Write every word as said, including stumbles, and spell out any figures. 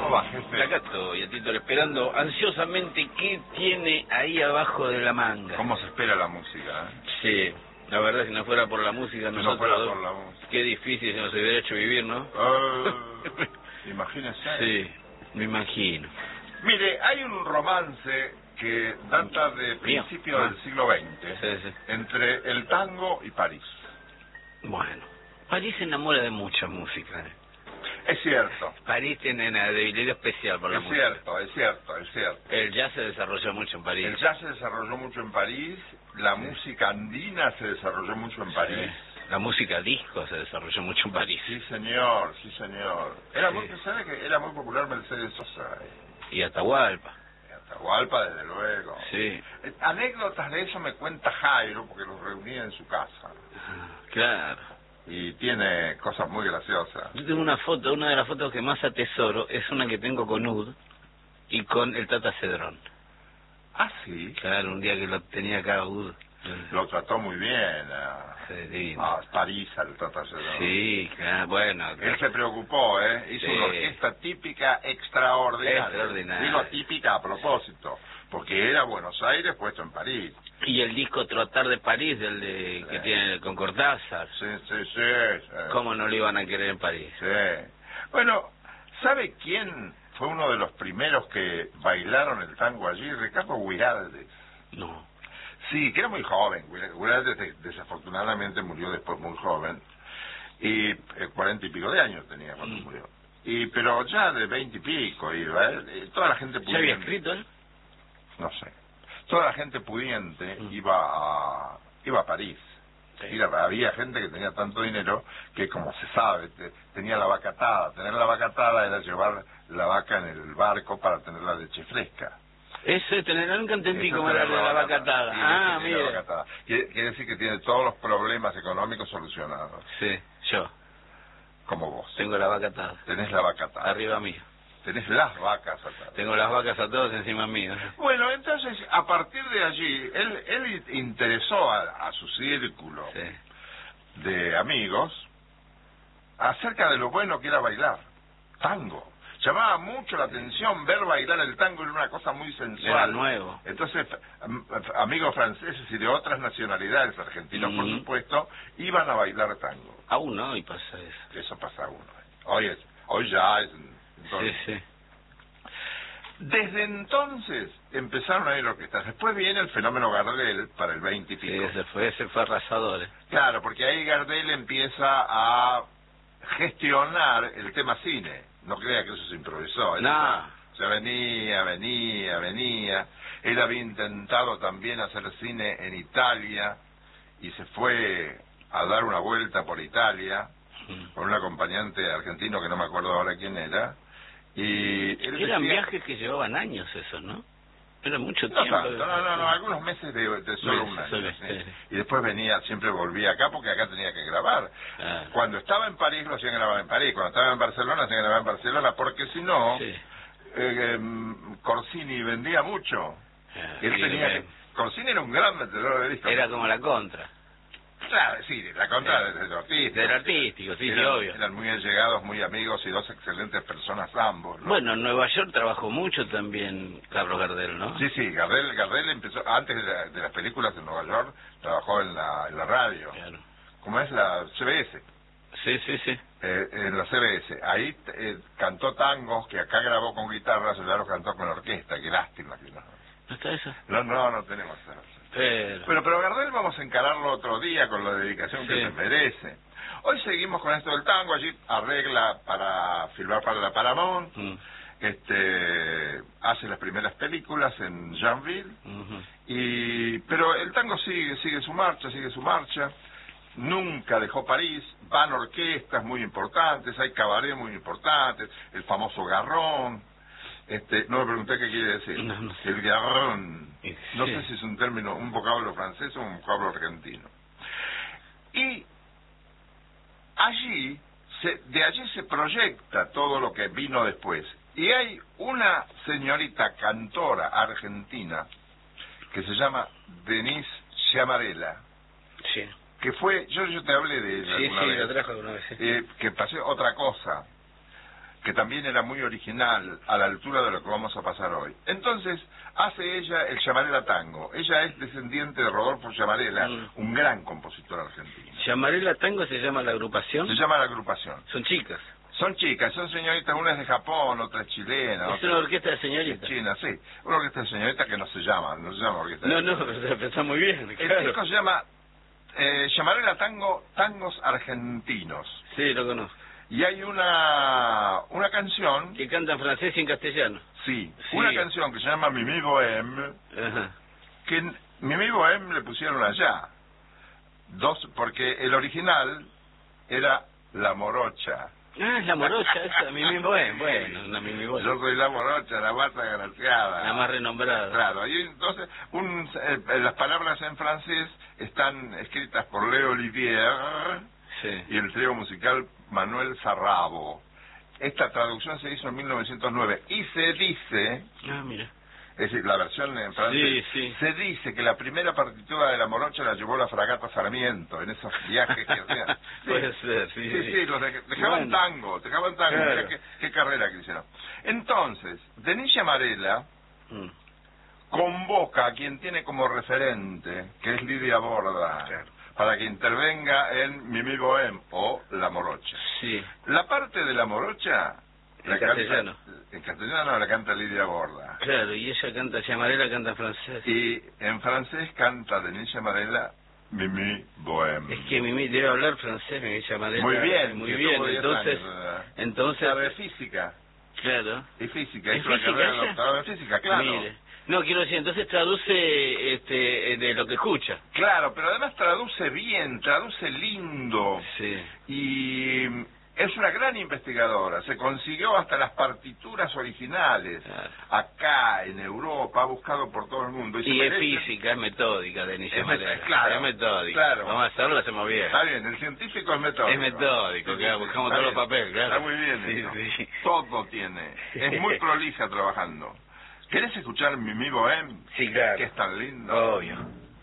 ¿Cómo va, jefe? Acá estoy, Tito, esperando ansiosamente qué tiene ahí abajo de la manga. ¿Cómo se espera la música? ¿Eh? Sí, la verdad, si no fuera por la música, si nosotros... no fuera por la música. Qué difícil se nos hubiera hecho vivir, ¿no? Uh, imagínese. Sí, me imagino. Mire, hay un romance que data de principios ah. del siglo veinte, sí, sí. entre el tango y París. Bueno, París se enamora de mucha música, ¿eh? Es cierto. París tiene una debilidad especial por la es música. Es cierto, es cierto, es cierto. El jazz se desarrolló mucho en París. El jazz se desarrolló mucho en París, la sí. música andina se desarrolló mucho en París. Sí. La música disco se desarrolló mucho en París. Sí, señor, sí, señor. Era sí. muy, ¿sabe que era muy popular Mercedes Sosa? Y Atahualpa. Y Atahualpa, desde luego. Sí. Anécdotas de eso me cuenta Jairo, porque los reunía en su casa. Claro. Y tiene cosas muy graciosas. Yo tengo una foto, una de las fotos que más atesoro es una que tengo con Ud y con el Tata Cedrón. Ah, sí. Claro, un día que lo tenía acá Ud. Lo trató muy bien a, sí, a París, al Tata Cedrón. Sí, claro, bueno. Él claro. se preocupó, ¿eh? Hizo sí. una orquesta típica extraordinaria. Extraordinaria. Digo típica a propósito, porque era Buenos Aires puesto en París. Y el disco Trotar de París, el de sí. que tiene con Cortázar. Sí, sí, sí, sí. ¿Cómo no lo iban a querer en París? Sí. Bueno, ¿sabe quién fue uno de los primeros que bailaron el tango allí? Ricardo Guiraldes. No. Sí, que era muy joven. Guiraldes desafortunadamente murió después muy joven. Y eh, cuarenta y pico de años tenía cuando mm. murió. Y pero ya de veinte y pico iba, ¿eh? Toda la gente pudiente. ¿Ya había escrito él? No sé. Toda la gente pudiente mm. iba a iba a París. Sí. Mira, había gente que tenía tanto dinero que, como se sabe, te, tenía la vaca atada. Tener la vaca atada era llevar la vaca en el barco para tener la leche fresca. Eso es tener, nunca entendí cómo era la vaca atada. Sí, ah, mira. Quiere, quiere decir que tiene todos los problemas económicos solucionados. Sí, yo. Como vos. Tengo la vaca atada. Tenés la vaca atada. Arriba mío. Tenés las vacas atadas. Tengo las vacas atadas encima mío. Bueno, entonces, a partir de allí, él, él interesó a, a su círculo sí. de amigos acerca de lo bueno que era bailar tango. Llamaba mucho la atención ver bailar el tango, era una cosa muy sensual. Era nuevo. Entonces, amigos franceses y de otras nacionalidades, argentinos mm. por supuesto, iban a bailar tango. Aún hoy pasa eso. Eso pasa aún hoy. Hoy, hoy ya es... Entonces, sí, sí. Desde entonces empezaron a ir orquestas. Después viene el fenómeno Gardel para el veinte y pico. Sí, ese fue, ese fue arrasador. ¿eh? Claro, porque ahí Gardel empieza a gestionar el tema cine. No crea que eso se improvisó. No. O sea, venía, venía, venía. Él había intentado también hacer cine en Italia y se fue a dar una vuelta por Italia mm. con un acompañante argentino que no me acuerdo ahora quién era. Y él eran decía, viajes que llevaban años esos, ¿no? Era mucho no tiempo. Tanto, no, no, no, algunos meses de, de solo meses, un año. Solo, ¿sí? sí. Y después venía, siempre volvía acá porque acá tenía que grabar. Ah. Cuando estaba en París lo hacían grabar en París, cuando estaba en Barcelona lo hacían grabar en Barcelona, porque si no, sí. eh, eh, Corsini vendía mucho. Ah, él tenía que, Corsini era un gran vendedor de discos. Era como la contra. Claro, sí, la contra sí. del artístico. Del artístico, sí, eran, sí, obvio. Eran muy allegados, muy amigos y dos excelentes personas ambos, ¿no? Bueno, en Nueva York trabajó mucho también Carlos Gardel, ¿no? Sí, sí, Gardel, Gardel empezó, antes de, la, de las películas en Nueva York, trabajó en la, en la radio. Claro. ¿Cómo es? La C B S. Sí, sí, sí. Eh, en la C B S. Ahí eh, cantó tangos que acá grabó con guitarras, ya los cantó con orquesta. Qué lástima que no. ¿No está eso? No, no, no tenemos eso. Pero... Bueno, pero Gardel vamos a encararlo otro día con la dedicación sí. que se merece. Hoy seguimos con esto del tango, allí arregla para filmar para la Paramount, mm. este hace las primeras películas en Janville, uh-huh. y pero el tango sigue, sigue su marcha, sigue su marcha, nunca dejó París, van orquestas muy importantes, hay cabaret muy importantes, el famoso Garrón. Este, no me pregunté qué quiere decir. No, no sé. El garrón. Sí. No sé si es un término, un vocablo francés o un vocablo argentino. Y allí, se, de allí se proyecta todo lo que vino después. Y hay una señorita cantora argentina que se llama Denise Chiamarella. Sí. Que fue, yo, yo te hablé de ella sí, alguna sí, vez. la trajo alguna vez. Sí. Eh, que pasó otra cosa. que también era muy original, a la altura de lo que vamos a pasar hoy. Entonces, hace ella el Llamarela Tango. Ella es descendiente de Rodolfo Llamarela, mm. un gran compositor argentino. ¿Llamarela Tango se llama la agrupación? Se llama la agrupación. Son chicas. Son chicas, son señoritas, una es de Japón, otra es chilena. ¿Es otra una orquesta de señoritas? China, sí. Una orquesta de señoritas que no se llama, no se llama orquesta no, de No, no, pero está muy bien, claro. El disco se llama eh, Llamarela Tango, Tangos Argentinos. Sí, lo conozco. Y hay una una canción... que canta en francés y en castellano. Sí, sí. Una canción que se llama Mimi Bohème, Ajá. que en Mimi Bohème le pusieron allá. Dos, porque el original era La Morocha. Ah, es la morocha esa, Mimi Bohème, bueno, la Mimi Bohème. Yo soy la morocha, la más agraciada. La más renombrada. Claro, y entonces un, eh, las palabras en francés están escritas por Leo Olivier, sí, y el trío musical Manuel Sarrabo. Esta traducción se hizo en mil novecientos nueve y se dice... Ah, mira. Es decir, la versión en francés, sí, sí. se dice que la primera partitura de La Morocha la llevó la fragata Sarmiento en esos viajes que hacían. Sí, puede ser, sí. Sí, sí, los de, dejaban bueno. tango, dejaban tango, claro. Mira qué, qué carrera que hicieron. Entonces, Denis Llamarela mm. convoca a quien tiene como referente, que es Lidia Borda, claro, para que intervenga en Mimi Bohème o La Morocha. Sí. La parte de La Morocha... En castellano. Canta, en castellano la canta Lidia Borda. Claro, y ella canta, Llamarela canta en francés. Y en francés canta Denis Llamarela Mimi Bohème. Es que Mimi debe hablar francés, Mimi Llamarela. Muy bien, muy bien. Entonces, años, entonces... sabe física. Claro. Y física, ¿Es hizo la carrera de doctorado en física, claro. Mire. No, quiero decir, entonces traduce este de lo que escucha. Claro, pero además traduce bien, traduce lindo. Sí. Y... es una gran investigadora, se consiguió hasta las partituras originales, claro, acá en Europa, ha buscado por todo el mundo. Y, y es merece... física, es metódica, Denis Llamarela. Claro, es metódica. Claro. Vamos a hacerlo, lo hacemos bien. Está bien, el científico es metódico. Es metódico, sí, claro, buscamos todos los papeles, claro. Está muy bien, sí, eso. Sí. Todo tiene, es muy prolija trabajando. ¿Querés escuchar Mimi Bohème? Sí, claro. Que es tan lindo. Obvio.